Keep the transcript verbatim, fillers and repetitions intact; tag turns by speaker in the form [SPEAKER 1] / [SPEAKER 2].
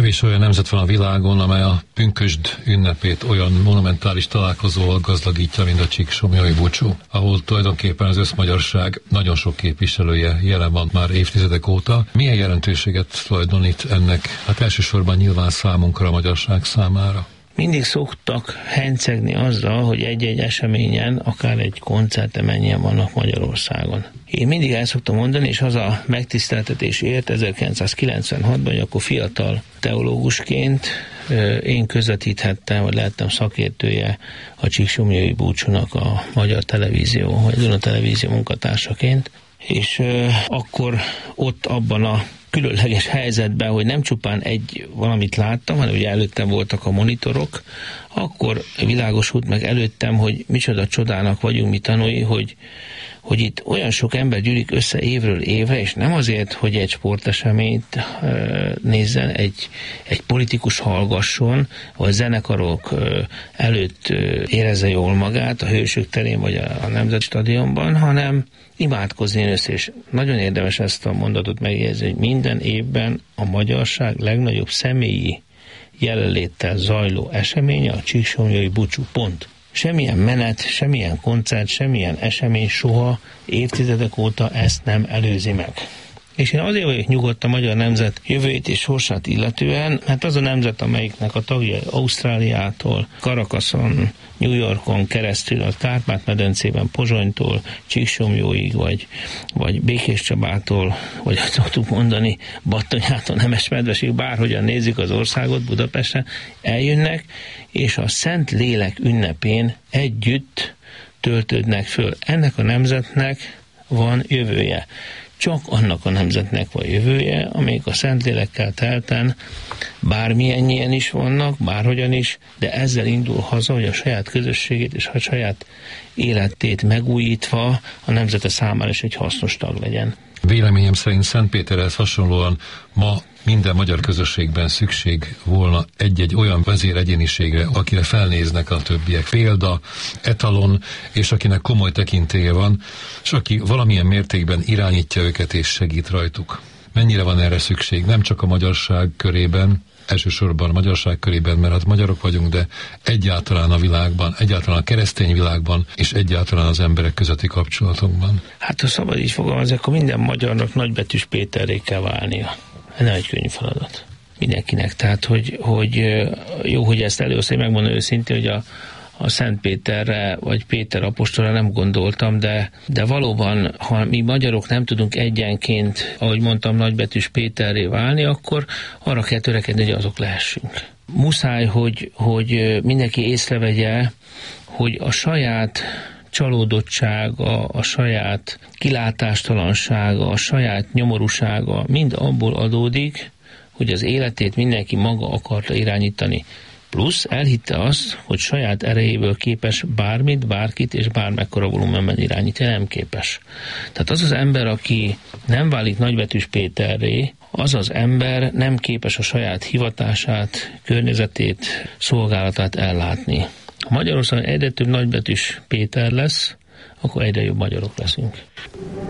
[SPEAKER 1] Kevés olyan nemzet van a világon, amely a pünkösd ünnepét olyan monumentális találkozóval gazdagítja, mint a Csíksomlyói búcsú, ahol tulajdonképpen az összmagyarság nagyon sok képviselője jelen van már évtizedek óta. Milyen jelentőséget tulajdonít ennek? Hát elsősorban nyilván számunkra, a magyarság számára.
[SPEAKER 2] Mindig szoktak hencegni azzal, hogy egy-egy eseményen, akár egy koncerten mennyien vannak Magyarországon. Én mindig el szoktam mondani, és az a megtiszteltetés ért ezerkilencszázkilencvenhatban, hogy akkor fiatal teológusként én közvetíthettem, vagy lehettem szakértője a Csíksomlyói búcsúnak a Magyar Televízió, vagy Duna Televízió munkatársaként, és euh, akkor ott abban a különleges helyzetben, hogy nem csupán egy valamit láttam, hanem ugye előttem voltak a monitorok, akkor világosult meg előttem, hogy micsoda csodának vagyunk mi tanúi, hogy, hogy itt olyan sok ember gyűlik össze évről évre, és nem azért, hogy egy sporteseményt e, nézzen, egy, egy politikus hallgasson, vagy zenekarok e, előtt e, érezze jól magát a Hősök terén, vagy a, a Nemzeti Stadionban, hanem imádkozni össze, és nagyon érdemes ezt a mondatot megjegyezni, hogy minden évben a magyarság legnagyobb személyi jelenléttel zajló eseménye a Csíksomlyói búcsú, pont. Semmilyen menet, semmilyen koncert, semmilyen esemény soha évtizedek óta ezt nem előzi meg. És én azért vagyok nyugodt a magyar nemzet jövőjét és sorsát illetően, mert az a nemzet, amelyiknek a tagjai Ausztráliától, Caracason, New Yorkon keresztül, a Kárpát-medencében, Pozsonytól, Csíksomlyóig, vagy, vagy Békéscsabától, vagy azt tudtuk mondani, Battonyától, Nemesmedvesig, bárhogyan nézzük az országot, Budapestre, eljönnek, és a Szent Lélek ünnepén együtt töltődnek föl. Ennek a nemzetnek van jövője. Csak annak a nemzetnek van jövője, amelyik a Szentlélekkel telten bármilyennyien is vannak, bárhogyan is, de ezzel indul haza, hogy a saját közösségét és a saját életét megújítva a nemzete számára is egy hasznos tag legyen.
[SPEAKER 1] Véleményem szerint Szentpéterhez hasonlóan ma minden magyar közösségben szükség volna egy-egy olyan vezéregyéniségre, akire felnéznek a többiek. Példa, etalon, és akinek komoly tekintélye van, és aki valamilyen mértékben irányítja őket és segít rajtuk. Mennyire van erre szükség? Nem csak a magyarság körében, elsősorban a magyarság körében, mert hát magyarok vagyunk, de egyáltalán a világban, egyáltalán a keresztény világban, és egyáltalán az emberek közötti kapcsolatokban.
[SPEAKER 2] Hát ha szabad így fogalmazni, akkor minden magyarnak nagybetűs Péterré kell válnia. Ez nem egy könnyű feladat. Mindenkinek. Tehát, hogy, hogy jó, hogy ezt először megmondom őszintén, hogy a, a Szent Péterre, vagy Péter apostolra nem gondoltam, de, de valóban, ha mi magyarok nem tudunk egyenként, ahogy mondtam, nagybetűs Péterré válni, akkor arra kell törekedni, hogy azok lehessünk. Muszáj, hogy, hogy mindenki észrevegye, hogy a saját csalódottsága, a saját kilátástalansága, a saját nyomorúsága mind abból adódik, hogy az életét mindenki maga akarta irányítani. Plusz elhitte azt, hogy saját erejéből képes bármit, bárkit és bármekkora volumenben irányítani, nem képes. Tehát az az ember, aki nem válik nagybetűs Péterré, az az ember nem képes a saját hivatását, környezetét, szolgálatát ellátni. Ha Magyarországon egyre több nagybetűs Péter lesz, akkor egyre jobb magyarok leszünk.